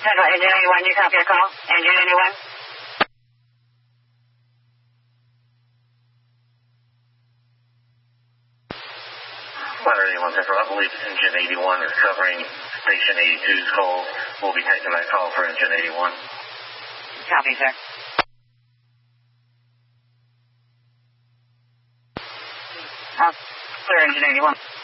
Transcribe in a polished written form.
Central, Engine 81, you copy your call? Engine 81? Ladder 81 Central, I believe Engine 81 is covering Station 82's call. We'll be taking that call for Engine 81. Copy, sir. Clear Engine 81.